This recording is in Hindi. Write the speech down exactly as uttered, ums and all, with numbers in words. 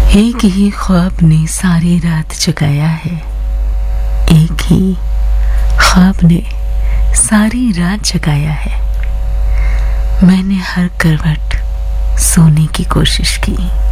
एक ही ख्वाब ने सारी रात जगाया है, एक ही ख्वाब ने सारी रात जगाया है। मैंने हर करवट सोने की कोशिश की।